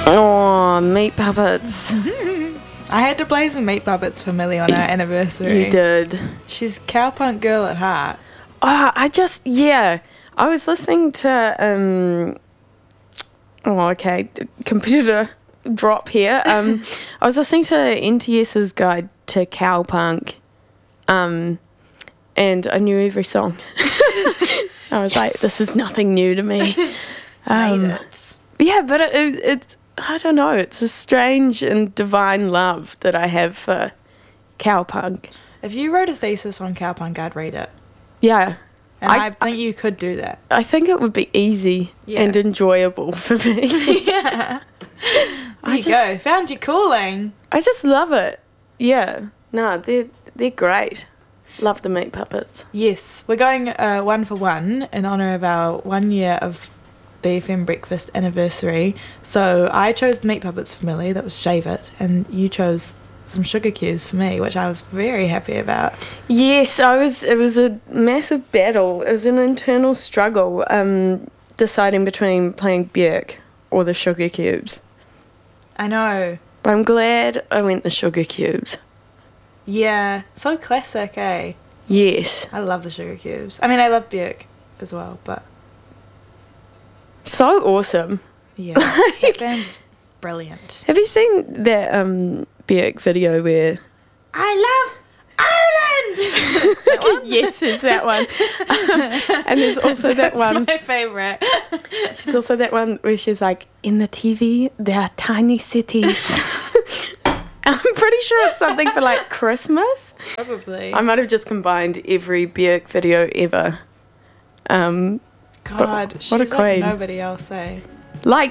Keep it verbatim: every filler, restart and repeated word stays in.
Oh, meat puppets. I had to play some Meat Puppets for Millie on our anniversary. You did. She's cowpunk girl at heart. Oh, I just, yeah. I was listening to, um, oh, okay, computer drop here. Um, I was listening to N T S's Guide to Cowpunk, um, and I knew every song. I was yes. like, this is nothing new to me. Um, Made it. Yeah, but it, it, it's, I don't know, it's a strange and divine love that I have for cowpunk. If you wrote a thesis on cowpunk, I'd read it. Yeah. And I, I think you could do that. I think it would be easy yeah. and enjoyable for me. yeah. There I you just, go. Found your calling. I just love it. Yeah. No, they're, they're great. Love the Meat Puppets. Yes. We're going uh, one for one in honour of our one year of B F M Breakfast anniversary. So I chose the Meat Puppets for Millie, that was Shave It, and you chose some Sugar Cubes for me, which I was very happy about. Yes, I was. It was a massive battle. It was an internal struggle, um, deciding between playing Björk or the Sugar Cubes. I know. But I'm glad I went the Sugar Cubes. Yeah, so classic, eh? Yes. I love the Sugar Cubes. I mean, I love Björk as well, but... So awesome. Yeah, that band's brilliant. Have you seen that um, Björk video where... I love Ireland! That one? Yes, it's that one. Um, and there's also that That's one... my favourite. She's also that one where she's like, in the T V, there are tiny cities. I'm pretty sure it's something for like Christmas. Probably. I might have just combined every Björk video ever. Um, God, she's what a like queen. nobody else, eh? Like